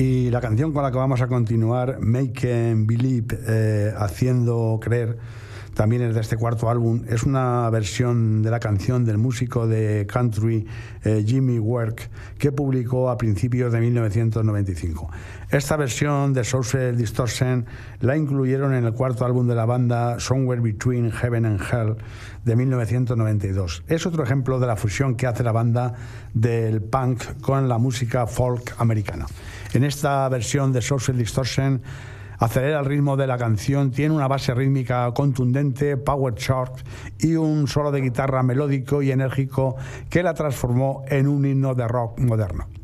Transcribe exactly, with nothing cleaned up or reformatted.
Y la canción con la que vamos a continuar, Make Believe, eh, Haciendo Creer, también es de este cuarto álbum. Es una versión de la canción del músico de country eh, Jimmy Work, que publicó a principios de mil novecientos noventa y cinco. Esta versión de Social Distortion la incluyeron en el cuarto álbum de la banda, Somewhere Between Heaven and Hell, de mil novecientos noventa y dos. Es otro ejemplo de la fusión que hace la banda del punk con la música folk americana. En esta versión de Social Distortion acelera el ritmo de la canción, tiene una base rítmica contundente, power chord y un solo de guitarra melódico y enérgico que la transformó en un himno de rock moderno.